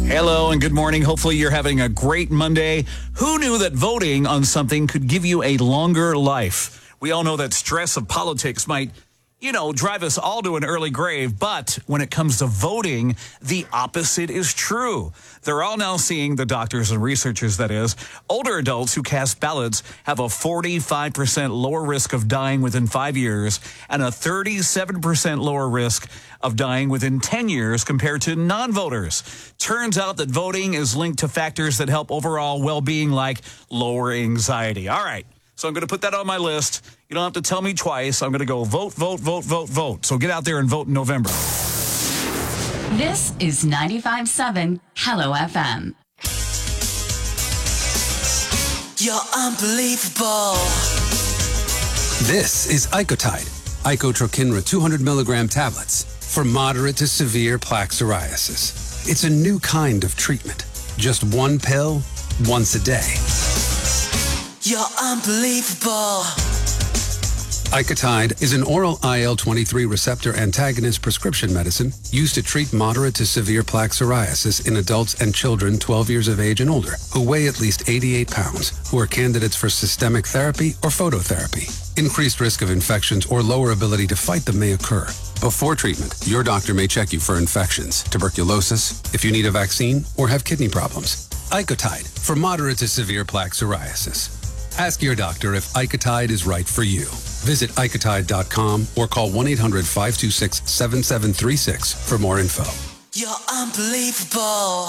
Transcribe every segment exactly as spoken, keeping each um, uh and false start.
Hello and good morning. Hopefully you're having a great Monday. Who knew that voting on something could give you a longer life? We all know that stress of politics might, you know, drive us all to an early grave. But when it comes to voting, the opposite is true. They're all now seeing, the doctors and researchers that is, older adults who cast ballots have a forty-five percent lower risk of dying within five years and a thirty-seven percent lower risk of dying within ten years compared to non-voters. Turns out that voting is linked to factors that help overall well-being like lower anxiety. All right. So I'm going to put that on my list. You don't have to tell me twice. I'm going to go vote, vote, vote, vote, vote. So get out there and vote in November. This is ninety-five point seven Hello F M. You're unbelievable. This is Icotide, Icotrokinra two hundred milligram tablets for moderate to severe plaque psoriasis. It's a new kind of treatment. Just one pill, once a day. You're unbelievable. Icotide is an oral I L twenty-three receptor antagonist prescription medicine used to treat moderate to severe plaque psoriasis in adults and children twelve years of age and older who weigh at least eighty-eight pounds, who are candidates for systemic therapy or phototherapy. Increased risk of infections or lower ability to fight them may occur. Before treatment, your doctor may check you for infections, tuberculosis, if you need a vaccine, or have kidney problems. Icotide for moderate to severe plaque psoriasis. Ask your doctor if Icotide is right for you. Visit Icotide dot com or call one eight hundred five two six seven seven three six for more info. You're unbelievable.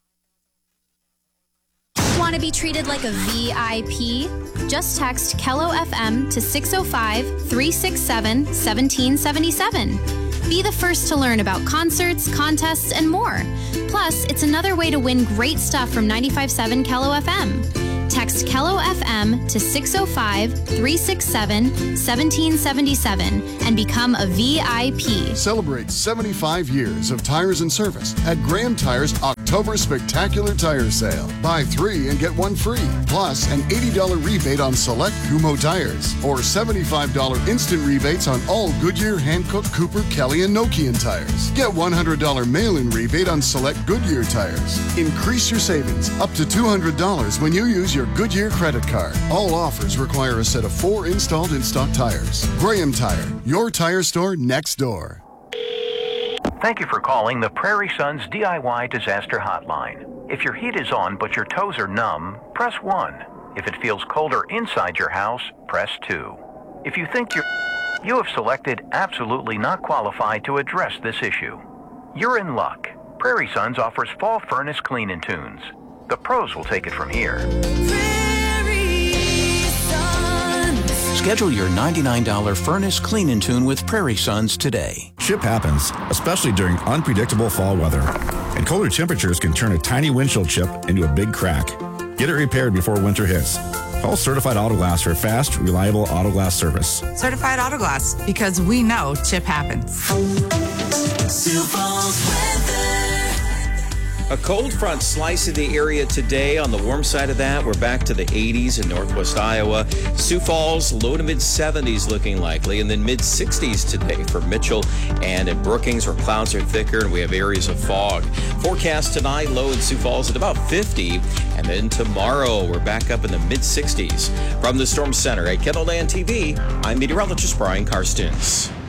Want to be treated like a V I P? Just text Kello F M to six oh five, three six seven, one seven seven seven. Be the first to learn about concerts, contests, and more. Plus, it's another way to win great stuff from ninety-five point seven Kello F M. Text Kello F M to six oh five, three six seven, one seven seven seven and become a V I P. Celebrate seventy-five years of tires and service at Graham Tires October Spectacular Tire Sale. Buy three and get one free, plus an eighty dollars rebate on select Kumho tires, or seventy-five dollars instant rebates on all Goodyear, Hankook, Cooper, Kelly, and Nokian tires. Get one hundred dollars mail-in rebate on select Goodyear tires. Increase your savings up to two hundred dollars when you use your Goodyear credit card. All offers require a set of four installed in-stock tires. Graham Tire, your tire store next door. Thank you for calling the Prairie Sons D I Y Disaster Hotline. If your heat is on but your toes are numb, press one. If it feels colder inside your house, press two. If you think you're... You have selected absolutely not qualified to address this issue. You're in luck. Prairie Sons offers fall furnace clean-in tunes. The pros will take it from here. Schedule your ninety-nine dollars furnace clean-in tune with Prairie Sons today. Chip happens, especially during unpredictable fall weather. And colder temperatures can turn a tiny windshield chip into a big crack. Get it repaired before winter hits. Call Certified Auto Glass for fast, reliable auto glass service. Certified Auto Glass, because we know chip happens. Sioux Falls weather. A cold front slicing the area today. On the warm side of that, we're back to the eighties in northwest Iowa. Sioux Falls, low to mid seventies looking likely, and then mid sixties today for Mitchell and at Brookings, where clouds are thicker and we have areas of fog. Forecast tonight, low in Sioux Falls at about fifty, and then tomorrow we're back up in the mid sixties. From the Storm Center at Kettleland T V, I'm meteorologist Brian Karstens.